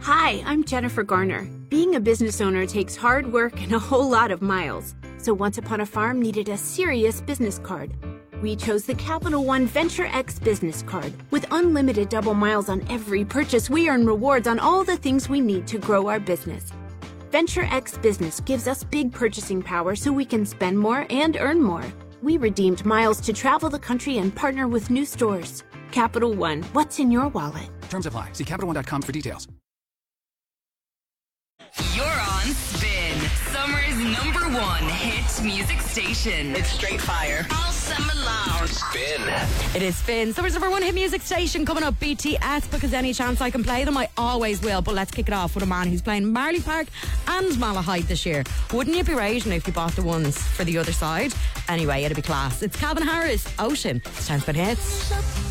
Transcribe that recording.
Hi, I'm Jennifer Garner. Being a business owner takes hard work and a whole lot of miles. So Once Upon a Farm needed a serious business card. We chose the Capital One Venture X business card. With unlimited double miles on every purchase, we earn rewards on all the things we need to grow our business. Venture X Business gives us big purchasing power so we can spend more and earn more. We redeemed miles to travel the country and partner with new stores. Capital One, what's in your wallet? Terms apply. See CapitalOne.com for details. You're on Spin, Summer's #1 hit music station. It's straight fire. All summer long. Spin. It is Spin, Summer's #1 hit music station. Coming up, BTS, because any chance I can play them, I always will. But let's kick it off with a man who's playing Marley Park and Malahide this year. Wouldn't you be raging if you bought the ones for the other side? Anyway, it'd be class. It's Calvin Harris, Ocean. It's time for hits.